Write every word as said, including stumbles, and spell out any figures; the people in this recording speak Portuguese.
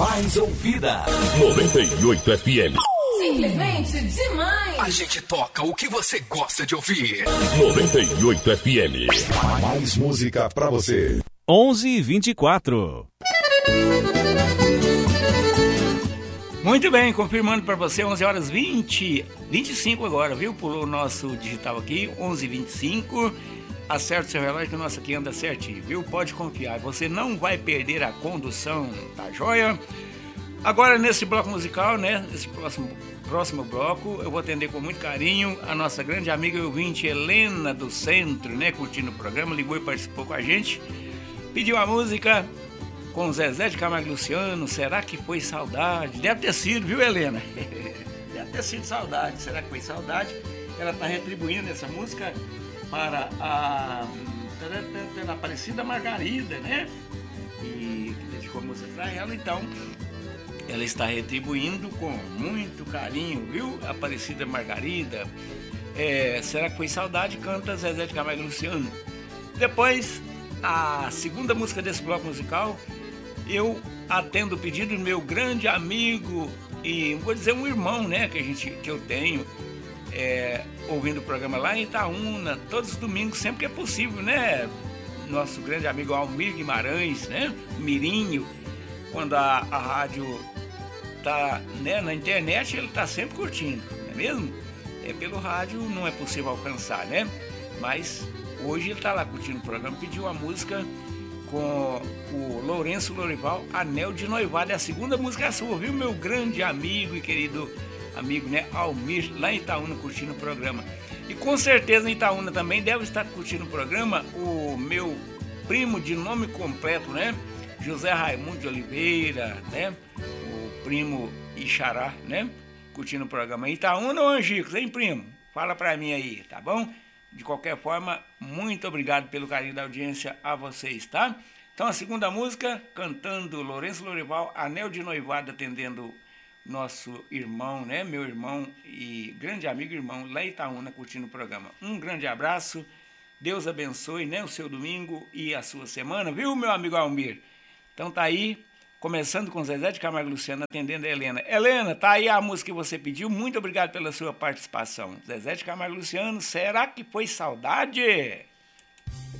mais ouvida. noventa e oito F M. Simplesmente demais. A gente toca o que você gosta de ouvir. noventa e oito F M. Mais música pra você. onze e vinte e quatro. Muito bem, confirmando para você, onze horas vinte, vinte e cinco agora, viu? Pulou o nosso digital aqui, onze e vinte e cinco. Acerte seu relógio que o nosso aqui anda certinho, viu? Pode confiar, você não vai perder a condução, tá joia? Agora, nesse bloco musical, né? Nesse próximo, próximo bloco, eu vou atender com muito carinho a nossa grande amiga e ouvinte Helena do Centro, né? Curtindo o programa, ligou e participou com a gente. Pediu a música com Zezé de Camargo e Luciano, Será que Foi Saudade? Deve ter sido, viu, Helena? Deve ter sido saudade. Será que foi saudade? Ela está retribuindo essa música para a, a Aparecida Margarida, né? E que dedicou a música para ela, então ela está retribuindo com muito carinho, viu? Aparecida Margarida. É, Será que Foi Saudade? Canta Zezé de Camargo e Luciano. Depois, a segunda música desse bloco musical, eu atendo o pedido do meu grande amigo e vou dizer um irmão, né, que a gente que eu tenho é, ouvindo o programa lá em Itaúna todos os domingos, sempre que é possível, né? Nosso grande amigo Almir Guimarães, né? Mirinho, quando a, a rádio tá, né, na internet, ele tá sempre curtindo, não é mesmo? É, pelo rádio não é possível alcançar, né? Mas hoje ele tá lá curtindo o programa, pediu a música com o Lourenço Lorival, Anel de Noivado. É a segunda música sua, viu, meu grande amigo e querido amigo, né, Almir, lá em Itaúna, curtindo o programa. E com certeza em Itaúna também deve estar curtindo o programa o meu primo de nome completo, né, José Raimundo de Oliveira, né, o primo Ixará, né, curtindo o programa. Itaúna ou Angicos, hein, primo? Fala pra mim aí, tá bom? De qualquer forma, muito obrigado pelo carinho da audiência a vocês, tá? Então, a segunda música, cantando Lourenço Lorival, Anel de Noivado, atendendo nosso irmão, né? Meu irmão e grande amigo irmão, lá em Itaúna, curtindo o programa. Um grande abraço, Deus abençoe, né? O seu domingo e a sua semana, viu, meu amigo Almir? Então, tá aí, começando com Zezé de Camargo e Luciano, atendendo a Helena. Helena, tá aí a música que você pediu. Muito obrigado pela sua participação. Zezé de Camargo e Luciano, Será que Foi Saudade?